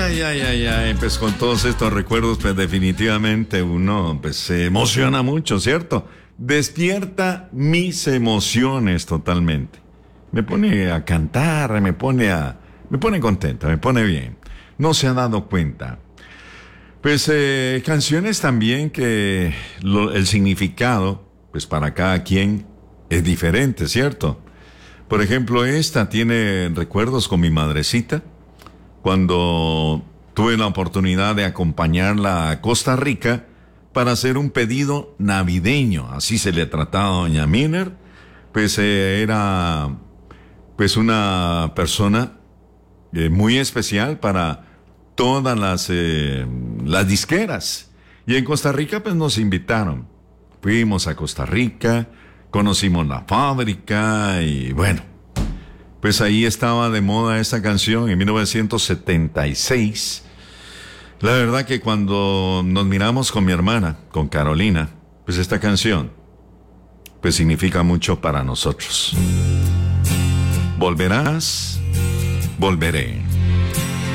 Pues con todos estos recuerdos, pues definitivamente uno pues se emociona mucho, ¿cierto? Despierta mis emociones totalmente. Me pone a cantar, me pone contenta, me pone bien. No se ha dado cuenta. Pues canciones también que el significado, pues para cada quien es diferente, ¿cierto? Por ejemplo, esta tiene recuerdos con mi madrecita, cuando tuve la oportunidad de acompañarla a Costa Rica para hacer un pedido navideño. Así se le trataba a doña Miner. Pues era pues una persona muy especial para todas las disqueras. Y en Costa Rica pues nos invitaron. Fuimos a Costa Rica, conocimos la fábrica y bueno, pues ahí estaba de moda esta canción en 1976. La verdad que cuando nos miramos con mi hermana, con Carolina, pues esta canción pues significa mucho para nosotros. Volverás, volveré.